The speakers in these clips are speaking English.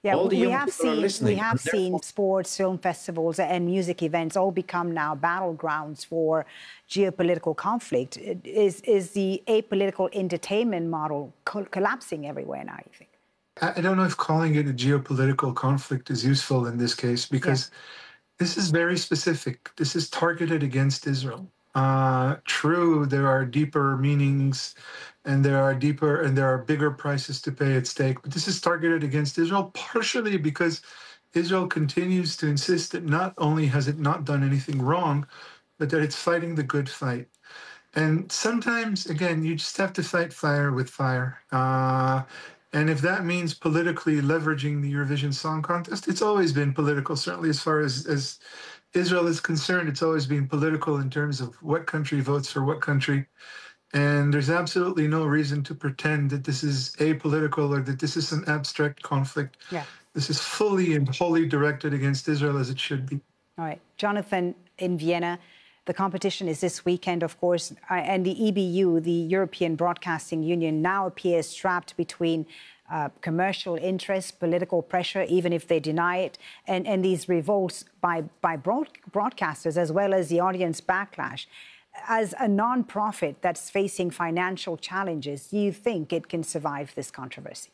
Yeah, All the we young have people are seen listening. we have seen sports, film festivals, and music events all become now battlegrounds for geopolitical conflict. Is the apolitical entertainment model collapsing everywhere now, you think? I don't know if calling it a geopolitical conflict is useful in this case because this is very specific. This is targeted against Israel. True, there are deeper meanings and there are bigger prices to pay at stake, but this is targeted against Israel partially because Israel continues to insist that not only has it not done anything wrong, but that it's fighting the good fight. And sometimes, again, you just have to fight fire with fire. And if that means politically leveraging the Eurovision Song Contest, it's always been political, certainly as far as Israel is concerned. It's always been political in terms of what country votes for what country. And there's absolutely no reason to pretend that this is apolitical or that this is an abstract conflict. Yeah. This is fully and wholly directed against Israel as it should be. All right. Jonathan, in Vienna, the competition is this weekend, of course, and the EBU, the European Broadcasting Union, now appears trapped between commercial interests, political pressure, even if they deny it, and these revolts by broadcasters, as well as the audience backlash. As a non-profit that's facing financial challenges, do you think it can survive this controversy?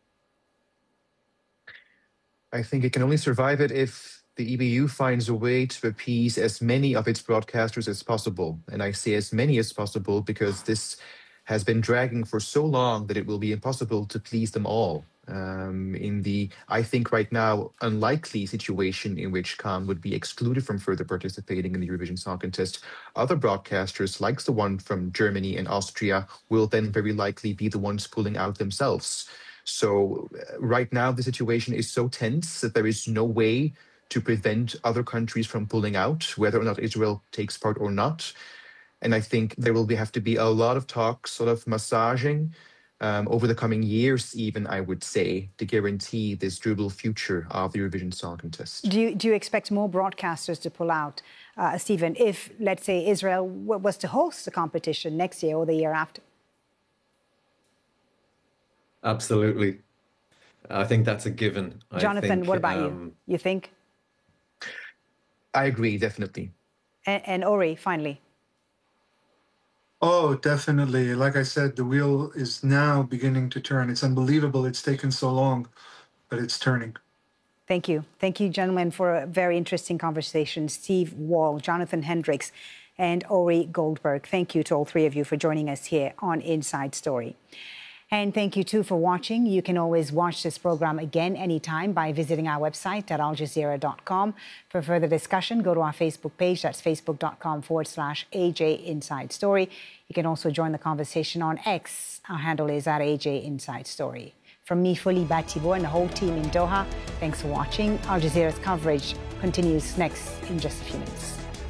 I think it can only survive it if the EBU finds a way to appease as many of its broadcasters as possible. And I say as many as possible because this has been dragging for so long that it will be impossible to please them all. In the, I think right now, unlikely situation in which Cannes would be excluded from further participating in the Eurovision Song Contest, other broadcasters, like the one from Germany and Austria, will then very likely be the ones pulling out themselves. So right now, the situation is so tense that there is no way to prevent other countries from pulling out, whether or not Israel takes part or not. And I think there will have to be a lot of talk, sort of massaging over the coming years, even, I would say, to guarantee this durable future of the Eurovision Song Contest. Do you expect more broadcasters to pull out, Stephen, if, let's say, Israel was to host the competition next year or the year after? Absolutely. I think that's a given. Jonathan, what about you? You think? I agree, definitely. And Ori, finally. Oh, definitely. Like I said, the wheel is now beginning to turn. It's unbelievable it's taken so long, but it's turning. Thank you. Thank you, gentlemen, for a very interesting conversation. Steve Wall, Jonathan Hendricks, and Ori Goldberg. Thank you to all three of you for joining us here on Inside Story. And thank you, too, for watching. You can always watch this program again anytime by visiting our website at aljazeera.com. For further discussion, go to our Facebook page. That's facebook.com/AJ Inside Story. You can also join the conversation on X. Our handle is at AJ Inside Story. From me, Fuli Batibo, and the whole team in Doha, thanks for watching. Al Jazeera's coverage continues next in just a few minutes.